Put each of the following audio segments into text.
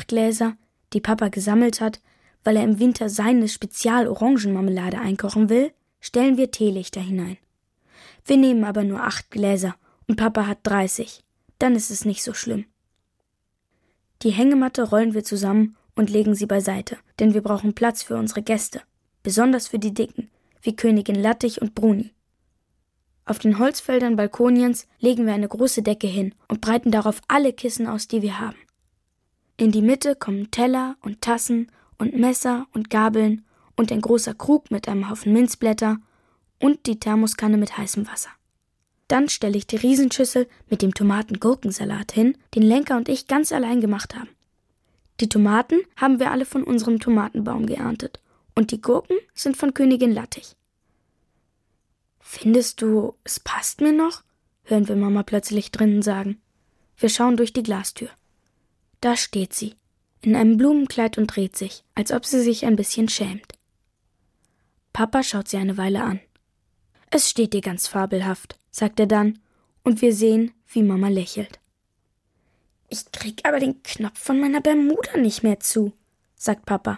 Gläser, die Papa gesammelt hat, weil er im Winter seine Spezial-Orangenmarmelade einkochen will, stellen wir Teelichter hinein. Wir nehmen aber nur 8 Gläser und Papa hat 30. Dann ist es nicht so schlimm. Die Hängematte rollen wir zusammen und legen sie beiseite, denn wir brauchen Platz für unsere Gäste, besonders für die Dicken, wie Königin Lattich und Bruni. Auf den Holzfeldern Balkoniens legen wir eine große Decke hin und breiten darauf alle Kissen aus, die wir haben. In die Mitte kommen Teller und Tassen und Messer und Gabeln und ein großer Krug mit einem Haufen Minzblätter und die Thermoskanne mit heißem Wasser. Dann stelle ich die Riesenschüssel mit dem Tomaten-Gurkensalat hin, den Lenka und ich ganz allein gemacht haben. Die Tomaten haben wir alle von unserem Tomatenbaum geerntet und die Gurken sind von Königin Lattich. »Findest du, es passt mir noch?« hören wir Mama plötzlich drinnen sagen. Wir schauen durch die Glastür. Da steht sie, in einem Blumenkleid und dreht sich, als ob sie sich ein bisschen schämt. Papa schaut sie eine Weile an. »Es steht dir ganz fabelhaft«, sagt er dann, und wir sehen, wie Mama lächelt. »Ich krieg aber den Knopf von meiner Bermuda nicht mehr zu«, sagt Papa.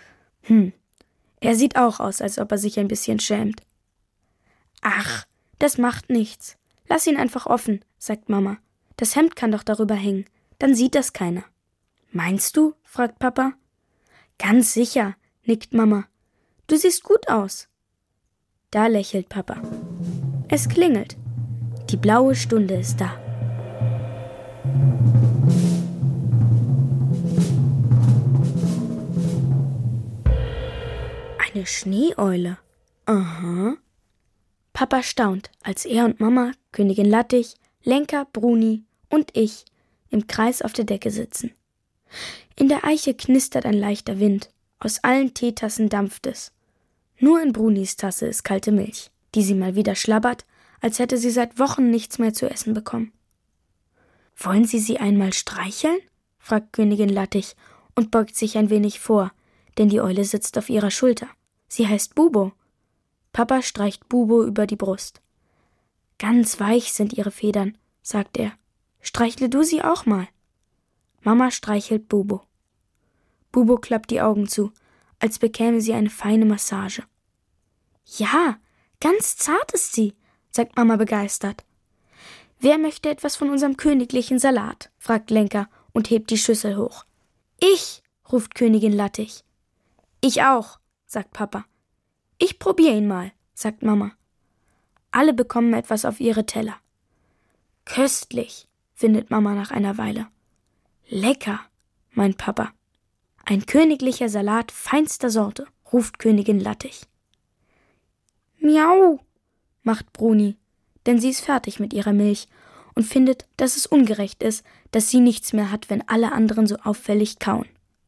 Er sieht auch aus, als ob er sich ein bisschen schämt. »Ach, das macht nichts. Lass ihn einfach offen«, sagt Mama. »Das Hemd kann doch darüber hängen, dann sieht das keiner.« »Meinst du?«, fragt Papa. »Ganz sicher«, nickt Mama. »Du siehst gut aus.« Da lächelt Papa. Es klingelt. Die blaue Stunde ist da. Eine Schneeeule. Aha. Papa staunt, als er und Mama, Königin Lattich, Lenka, Bruni und ich im Kreis auf der Decke sitzen. In der Eiche knistert ein leichter Wind. Aus allen Teetassen dampft es. Nur in Brunis Tasse ist kalte Milch, die sie mal wieder schlabbert, als hätte sie seit Wochen nichts mehr zu essen bekommen. »Wollen Sie einmal streicheln?« fragt Königin Lattich und beugt sich ein wenig vor, denn die Eule sitzt auf ihrer Schulter. Sie heißt Bubo. Papa streicht Bubo über die Brust. »Ganz weich sind ihre Federn«, sagt er. »Streichle du sie auch mal.« Mama streichelt Bubo. Bubo klappt die Augen zu, als bekäme sie eine feine Massage. »Ja, ganz zart ist sie«, sagt Mama begeistert. »Wer möchte etwas von unserem königlichen Salat?« fragt Lenka und hebt die Schüssel hoch. »Ich«, ruft Königin Lattich. »Ich auch«, sagt Papa. »Ich probiere ihn mal«, sagt Mama. Alle bekommen etwas auf ihre Teller. »Köstlich«, findet Mama nach einer Weile. »Lecker«, meint Papa. »Ein königlicher Salat feinster Sorte«, ruft Königin Lattich. »Miau«, macht Bruni, denn sie ist fertig mit ihrer Milch und findet, dass es ungerecht ist, dass sie nichts mehr hat, wenn alle anderen so auffällig kauen.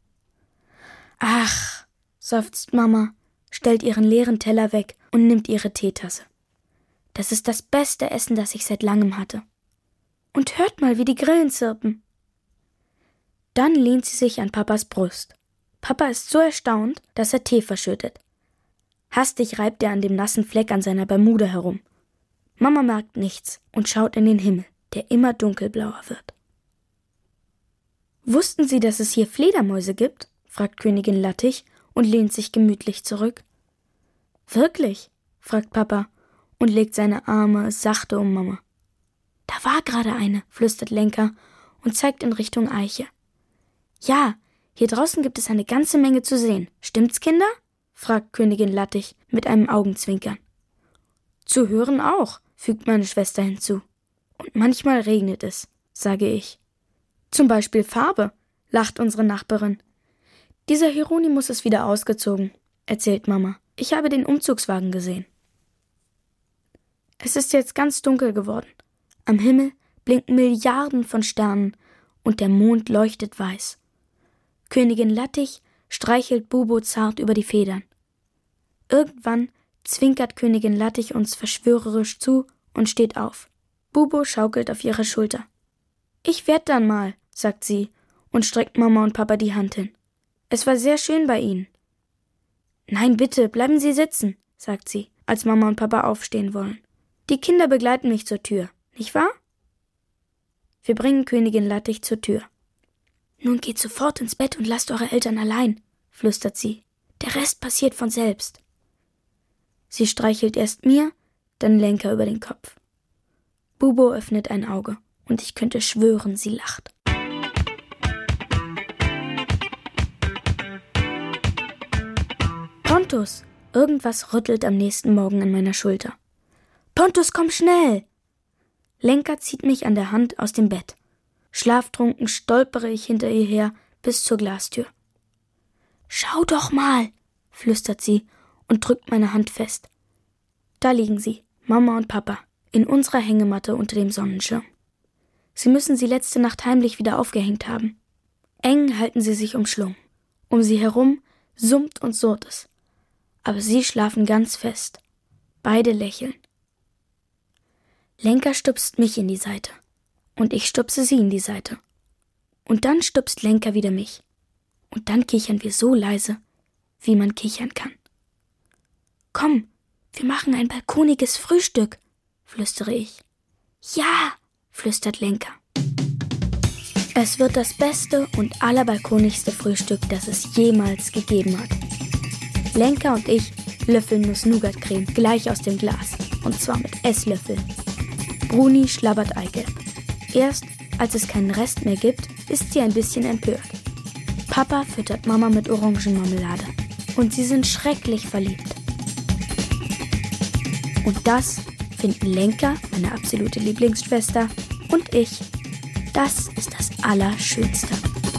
»Ach«, seufzt Mama, stellt ihren leeren Teller weg und nimmt ihre Teetasse. »Das ist das beste Essen, das ich seit langem hatte. Und hört mal, wie die Grillen zirpen.« Dann lehnt sie sich an Papas Brust. Papa ist so erstaunt, dass er Tee verschüttet. Hastig reibt er an dem nassen Fleck an seiner Bermuda herum. Mama merkt nichts und schaut in den Himmel, der immer dunkelblauer wird. »Wussten Sie, dass es hier Fledermäuse gibt?« fragt Königin Lattich und lehnt sich gemütlich zurück. »Wirklich?«, fragt Papa und legt seine Arme sachte um Mama. »Da war gerade eine«, flüstert Lenka und zeigt in Richtung Eiche. »Ja, hier draußen gibt es eine ganze Menge zu sehen. Stimmt's, Kinder?« fragt Königin Lattich mit einem Augenzwinkern. »Zu hören auch«, fügt meine Schwester hinzu. »Und manchmal regnet es«, sage ich. »Zum Beispiel Farbe«, lacht unsere Nachbarin. »Dieser Hieronymus ist wieder ausgezogen«, erzählt Mama. »Ich habe den Umzugswagen gesehen.« Es ist jetzt ganz dunkel geworden. Am Himmel blinken Milliarden von Sternen und der Mond leuchtet weiß. Königin Lattich streichelt Bubo zart über die Federn. Irgendwann zwinkert Königin Lattich uns verschwörerisch zu und steht auf. Bubo schaukelt auf ihrer Schulter. »Ich werd dann mal«, sagt sie und streckt Mama und Papa die Hand hin. »Es war sehr schön bei Ihnen.« »Nein, bitte, bleiben Sie sitzen«, sagt sie, als Mama und Papa aufstehen wollen. »Die Kinder begleiten mich zur Tür, nicht wahr?« Wir bringen Königin Lattich zur Tür. Nun geht sofort ins Bett und lasst eure Eltern allein, flüstert sie. Der Rest passiert von selbst. Sie streichelt erst mir, dann Lenka über den Kopf. Bubo öffnet ein Auge und ich könnte schwören, sie lacht. Pontus! Irgendwas rüttelt am nächsten Morgen an meiner Schulter. Pontus, komm schnell! Lenka zieht mich an der Hand aus dem Bett. Schlaftrunken stolpere ich hinter ihr her bis zur Glastür. Schau doch mal, flüstert sie und drückt meine Hand fest. Da liegen sie, Mama und Papa, in unserer Hängematte unter dem Sonnenschirm. Sie müssen sie letzte Nacht heimlich wieder aufgehängt haben. Eng halten sie sich umschlungen. Um sie herum summt und surrt es. Aber sie schlafen ganz fest. Beide lächeln. Lenka stupst mich in die Seite. Und ich stupse sie in die Seite. Und dann stupst Lenka wieder mich. Und dann kichern wir so leise, wie man kichern kann. Komm, wir machen ein balkoniges Frühstück, flüstere ich. Ja, flüstert Lenka. Es wird das beste und allerbalkonigste Frühstück, das es jemals gegeben hat. Lenka und ich löffeln Nuss-Nougat-Creme gleich aus dem Glas. Und zwar mit Esslöffeln. Bruni schlabbert Eigelb. Erst, als es keinen Rest mehr gibt, ist sie ein bisschen empört. Papa füttert Mama mit Orangenmarmelade. Und sie sind schrecklich verliebt. Und das finden Lenka, meine absolute Lieblingsschwester, und ich. Das ist das Allerschönste.